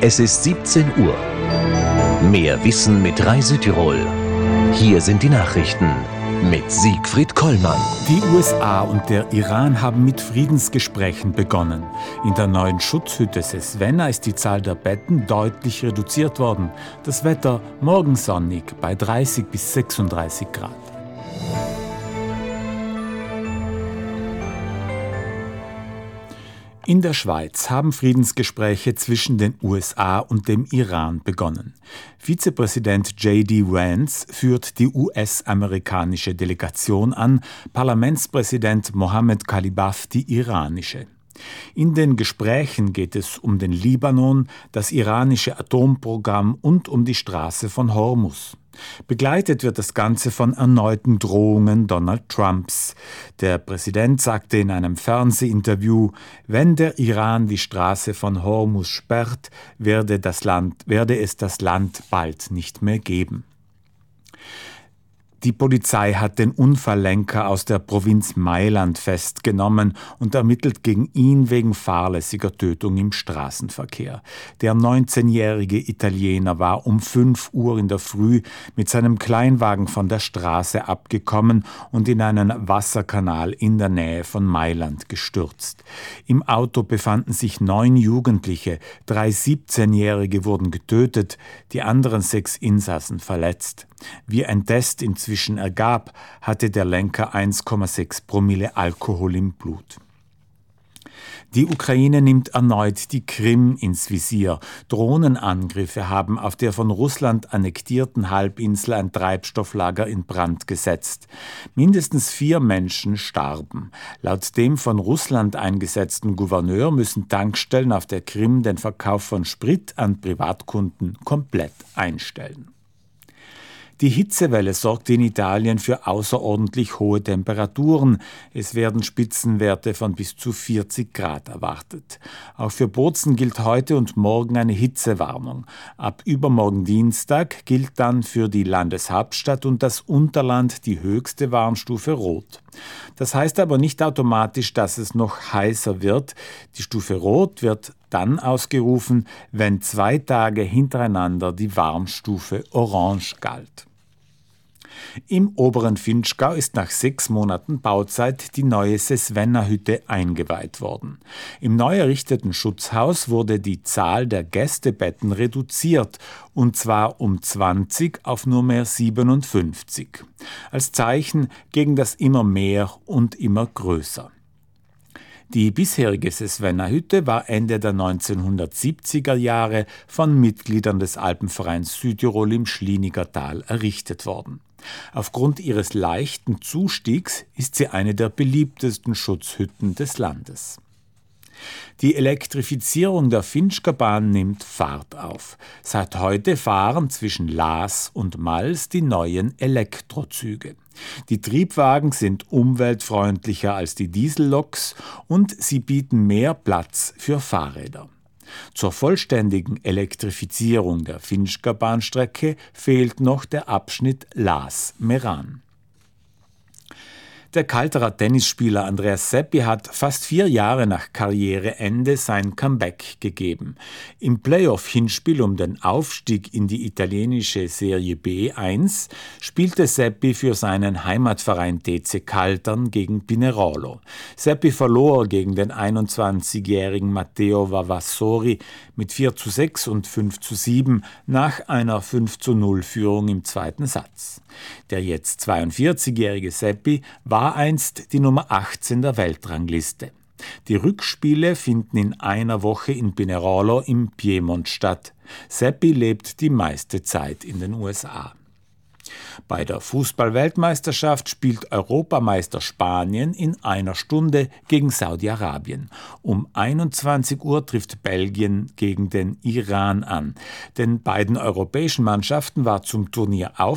Es ist 17 Uhr. Mehr Wissen mit Reisetirol. Hier sind die Nachrichten mit Siegfried Kollmann. Die USA und der Iran haben mit Friedensgesprächen begonnen. In der neuen Schutzhütte Sesvenna ist die Zahl der Betten deutlich reduziert worden. Das Wetter morgen sonnig bei 30 bis 36 Grad. In der Schweiz haben Friedensgespräche zwischen den USA und dem Iran begonnen. Vizepräsident J.D. Vance führt die US-amerikanische Delegation an, Parlamentspräsident Mohammed Kalibaf die iranische. In den Gesprächen geht es um den Libanon, das iranische Atomprogramm und um die Straße von Hormuz. Begleitet wird das Ganze von erneuten Drohungen Donald Trumps. Der Präsident sagte in einem Fernsehinterview, wenn der Iran die Straße von Hormuz sperrt, werde es das Land bald nicht mehr geben. Die Polizei hat den Unfalllenker aus der Provinz Mailand festgenommen und ermittelt gegen ihn wegen fahrlässiger Tötung im Straßenverkehr. Der 19-jährige Italiener war um 5 Uhr in der Früh mit seinem Kleinwagen von der Straße abgekommen und in einen Wasserkanal in der Nähe von Mailand gestürzt. Im Auto befanden sich 9 Jugendliche, 3 17-Jährige wurden getötet, die anderen 6 Insassen verletzt. Wie ein Test inzwischen ergab, hatte der Lenker 1,6 Promille Alkohol im Blut. Die Ukraine nimmt erneut die Krim ins Visier. Drohnenangriffe haben auf der von Russland annektierten Halbinsel ein Treibstofflager in Brand gesetzt. Mindestens 4 Menschen starben. Laut dem von Russland eingesetzten Gouverneur müssen Tankstellen auf der Krim den Verkauf von Sprit an Privatkunden komplett einstellen. Die Hitzewelle sorgt in Italien für außerordentlich hohe Temperaturen. Es werden Spitzenwerte von bis zu 40 Grad erwartet. Auch für Bozen gilt heute und morgen eine Hitzewarnung. Ab übermorgen Dienstag gilt dann für die Landeshauptstadt und das Unterland die höchste Warnstufe Rot. Das heißt aber nicht automatisch, dass es noch heißer wird. Die Stufe Rot wird dann ausgerufen, wenn 2 Tage hintereinander die Warnstufe Orange galt. Im oberen Vinschgau ist nach 6 Monaten Bauzeit die neue Sesvenna-Hütte eingeweiht worden. Im neu errichteten Schutzhaus wurde die Zahl der Gästebetten reduziert, und zwar um 20 auf nur mehr 57. Als Zeichen gegen das immer mehr und immer größer. Die bisherige Sesvenna-Hütte war Ende der 1970er Jahre von Mitgliedern des Alpenvereins Südtirol im Schlieniger Tal errichtet worden. Aufgrund ihres leichten Zustiegs ist sie eine der beliebtesten Schutzhütten des Landes. Die Elektrifizierung der Vinschgau-Bahn nimmt Fahrt auf. Seit heute fahren zwischen Laas und Mals die neuen Elektrozüge. Die Triebwagen sind umweltfreundlicher als die Dieselloks und sie bieten mehr Platz für Fahrräder. Zur vollständigen Elektrifizierung der Vinschgau-Bahnstrecke fehlt noch der Abschnitt Laas-Meran. Der Kalterer Tennisspieler Andreas Seppi hat fast 4 Jahre nach Karriereende sein Comeback gegeben. Im Playoff-Hinspiel um den Aufstieg in die italienische Serie B1 spielte Seppi für seinen Heimatverein TC Caltern gegen Pinerolo. Seppi verlor gegen den 21-jährigen Matteo Vavassori mit 4:6 und 5:7 nach einer 5:0-Führung im zweiten Satz. Der jetzt 42-jährige Seppi war einst die Nummer 18 der Weltrangliste. Die Rückspiele finden in einer Woche in Pinerolo im Piemont statt. Seppi lebt die meiste Zeit in den USA. Bei der Fußball-Weltmeisterschaft spielt Europameister Spanien in 1 Stunde gegen Saudi-Arabien. Um 21 Uhr trifft Belgien gegen den Iran an. Den beiden europäischen Mannschaften war zum Turnier